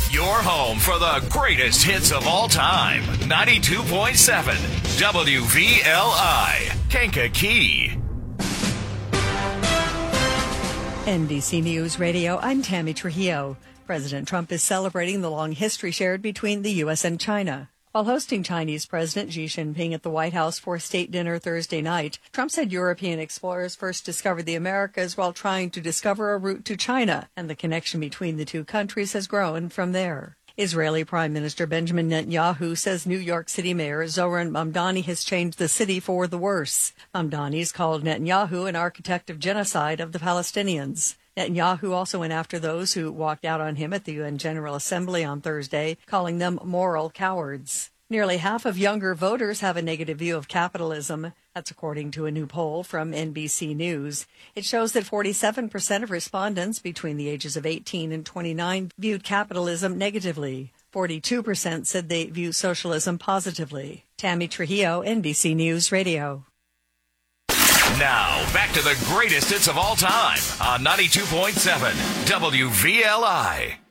Your home for the greatest hits of all time. 92.7 WVLI, Kankakee. NBC News Radio, I'm Tammy Trujillo. President Trump is celebrating the long history shared between the U.S. and China. While hosting Chinese President Xi Jinping at the White House for a state dinner Thursday night, Trump said European explorers first discovered the Americas while trying to discover a route to China, and the connection between the two countries has grown from there. Israeli Prime Minister Benjamin Netanyahu says New York City Mayor Zohran Mamdani has changed the city for the worse. Mamdani's called Netanyahu an architect of genocide of the Palestinians. Netanyahu also went after those who walked out on him at the UN General Assembly on Thursday, calling them moral cowards. Nearly half of younger voters have a negative view of capitalism. That's according to a new poll from NBC News. It shows that 47% of respondents between the ages of 18 and 29 viewed capitalism negatively. 42% said they view socialism positively. Tammy Trujillo, NBC News Radio. Now, back to the greatest hits of all time on 92.7 WVLI.